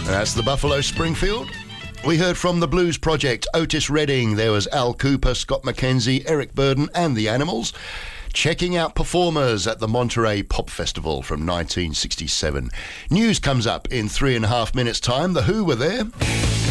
That's the Buffalo Springfield. We heard from the Blues Project, Otis Redding. There was Al Cooper, Scott McKenzie, Eric Burden and the Animals. Checking out performers at the Monterey Pop Festival from 1967. News comes up in 3.5 minutes' time. The Who were there.